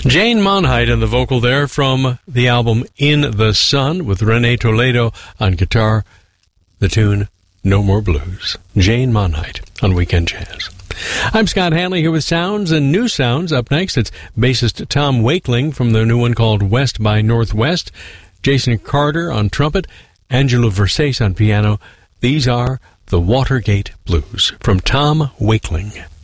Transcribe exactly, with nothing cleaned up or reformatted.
Jane Monheit and the vocal there from the album In the Sun with Renee Toledo on guitar. The tune No More Blues. Jane Monheit on Weekend Jazz. I'm Scott Hanley here with Sounds and New Sounds. Up next, it's bassist Tom Wakeling from the new one called West by Northwest. Jason Carter on trumpet. Angelo Versace on piano. These are the Watergate Blues from Tom Wakeling.